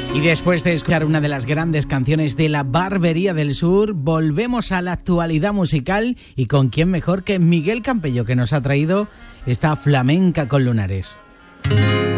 Y después de escuchar una de las grandes canciones de la Barbería del Sur, volvemos a la actualidad musical y con quién mejor que Miguel Campello, que nos ha traído esta flamenca con lunares.